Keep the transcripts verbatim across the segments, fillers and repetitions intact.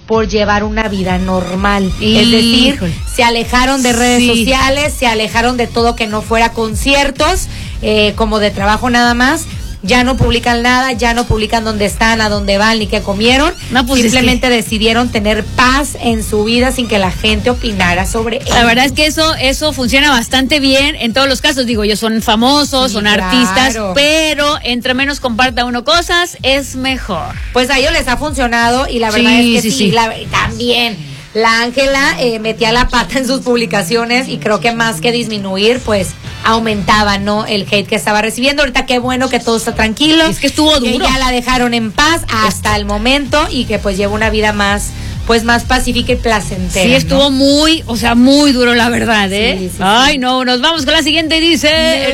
por llevar una vida normal. Híjole. Es decir, se alejaron de redes Sí. sociales, se alejaron de todo que no fuera conciertos, eh, como de trabajo nada más. Ya no publican nada, ya no publican dónde están, a dónde van, ni qué comieron. No, pues Simplemente es que... decidieron tener paz en su vida sin que la gente opinara sobre ellos. La verdad es que eso eso funciona bastante bien en todos los casos. Digo, ellos son famosos, Sí, son claro. artistas, pero entre menos comparta uno cosas, es mejor. Pues a ellos les ha funcionado y la verdad Sí, es que sí, sí, sí. la- también la Ángela eh, metía la pata en sus publicaciones y creo que más que disminuir, pues aumentaba, ¿no? El hate que estaba recibiendo. Ahorita qué bueno que todo está tranquilo. Es que estuvo que duro. ya la dejaron en paz hasta el momento y que pues lleva una vida más, pues más pacífica y placentera. Sí, estuvo ¿no? muy, o sea, muy duro, la verdad, ¿eh? Sí, sí, sí. Ay, no, nos vamos con la siguiente, dice...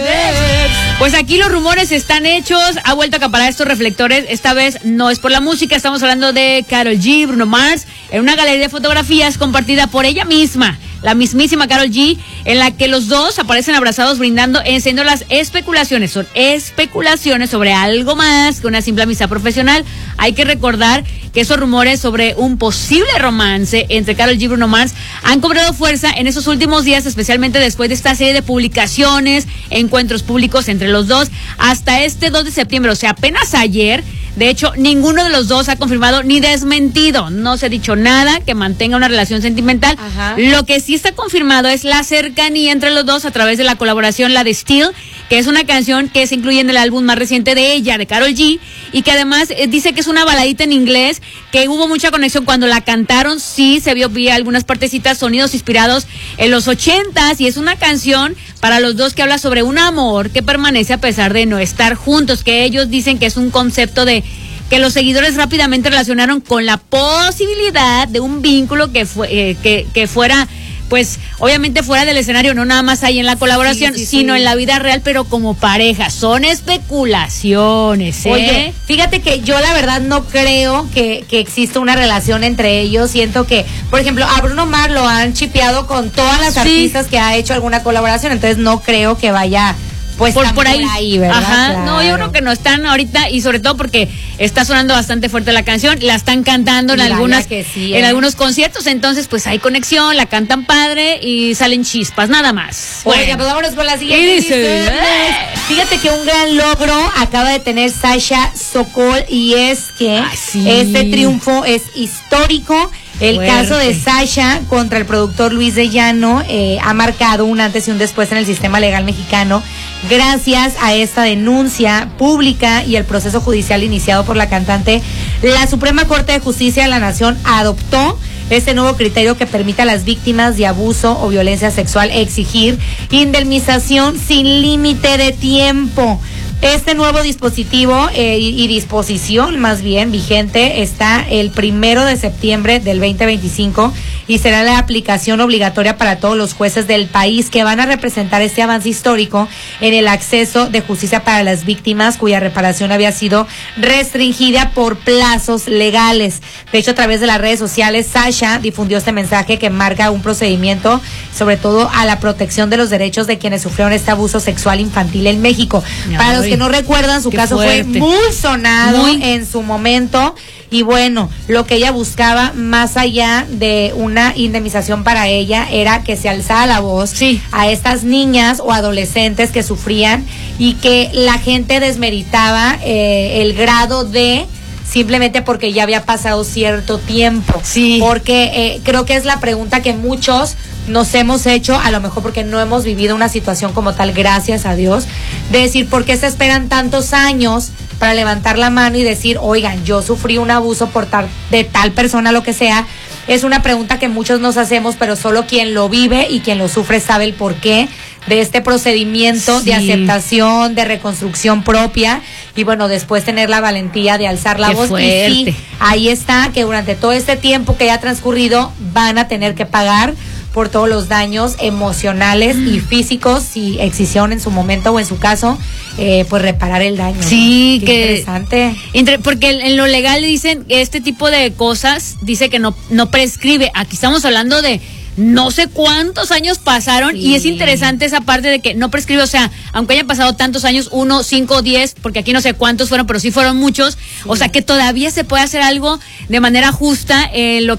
Next. Pues aquí los rumores están hechos, ha vuelto a acaparar estos reflectores, esta vez no es por la música, estamos hablando de Karol G, Bruno Mars, en una galería de fotografías compartida por ella misma, la mismísima Karol G, en la que los dos aparecen abrazados brindando, enseñando las especulaciones, son especulaciones sobre algo más que una simple amistad profesional. Hay que recordar que esos rumores sobre un posible romance entre Karol G y Bruno Mars han cobrado fuerza en esos últimos días, especialmente después de esta serie de publicaciones, encuentros públicos entre los dos, hasta este dos de septiembre, o sea, apenas ayer. De hecho, ninguno de los dos ha confirmado ni desmentido, no se ha dicho nada que mantenga una relación sentimental. Ajá. Lo que sí está confirmado es la cercanía entre los dos a través de la colaboración, la de Still, que es una canción que se incluye en el álbum más reciente de ella, de Karol G, y que además eh, dice que es una baladita en inglés, que hubo mucha conexión cuando la cantaron. Sí, se vio, vi algunas partecitas, sonidos inspirados en los ochentas, y es una canción para los dos que habla sobre un amor que permanece a pesar de no estar juntos, que ellos dicen que es un concepto de que los seguidores rápidamente relacionaron con la posibilidad de un vínculo que fue eh, que, que fuera, pues obviamente fuera del escenario, no nada más ahí en la colaboración, Sí, sí, sino sí. en la vida real, pero como pareja. Son especulaciones, ¿eh? Oye, fíjate que yo la verdad no creo que, que exista una relación entre ellos. Siento que, por ejemplo, a Bruno Mars lo han chipeado con todas las Sí. artistas que ha hecho alguna colaboración, entonces no creo que vaya pues por, tan por ahí, ¿verdad? Ajá, Claro. no, yo creo que no están ahorita, y sobre todo porque está sonando bastante fuerte la canción, la están cantando en Y vaya algunas, que sí, en ¿eh? algunos conciertos, entonces pues hay conexión, la cantan padre y salen chispas, nada más. Oiga, Bueno. pues vámonos con la siguiente. Y dice, Dice, ¿eh? fíjate que un gran logro acaba de tener Sasha Sokol, y es que Ay, sí. este triunfo es histórico. El Fuerte. caso de Sasha contra el productor Luis de Llano eh, ha marcado un antes y un después en el sistema legal mexicano, gracias a esta denuncia pública y el proceso judicial iniciado por la cantante. La Suprema Corte de Justicia de la Nación adoptó este nuevo criterio que permite a las víctimas de abuso o violencia sexual exigir indemnización sin límite de tiempo. Este nuevo dispositivo eh, y, y disposición más bien vigente está el primero de septiembre del veinte veinticinco y será la aplicación obligatoria para todos los jueces del país, que van a representar este avance histórico en el acceso de justicia para las víctimas cuya reparación había sido restringida por plazos legales. De hecho, a través de las redes sociales, Sasha difundió este mensaje que marca un procedimiento sobre todo a la protección de los derechos de quienes sufrieron este abuso sexual infantil en México. Ay, Para los que no recuerdan, su qué caso fuerte. fue muy sonado Muy. en su momento, y bueno, lo que ella buscaba más allá de una indemnización para ella era que se alzara la voz Sí. a estas niñas o adolescentes que sufrían y que la gente desmeritaba eh, el grado de simplemente porque ya había pasado cierto tiempo. Sí. Porque eh, creo que es la pregunta que muchos nos hemos hecho, a lo mejor porque no hemos vivido una situación como tal, gracias a Dios, de decir, ¿por qué se esperan tantos años para levantar la mano y decir, oigan, yo sufrí un abuso por tal, de tal persona, lo que sea? Es una pregunta que muchos nos hacemos, pero solo quien lo vive y quien lo sufre sabe el porqué de este procedimiento Sí. de aceptación, de reconstrucción propia, y bueno, después tener la valentía de alzar la Qué voz. fuerte. Y sí, ahí está, que durante todo este tiempo que ya ha transcurrido van a tener que pagar por todos los daños emocionales y físicos, si existieron en su momento o en su caso, eh, pues reparar el daño. Sí, ¿no? Qué que interesante. Entre, porque en en lo legal dicen que este tipo de cosas dice que no no prescribe. Aquí estamos hablando de no sé cuántos años pasaron, Sí. y es interesante esa parte de que no prescribe, o sea, aunque hayan pasado tantos años, uno, cinco, diez, porque aquí no sé cuántos fueron, pero sí fueron muchos, o sea que todavía se puede hacer algo de manera justa, eh, lo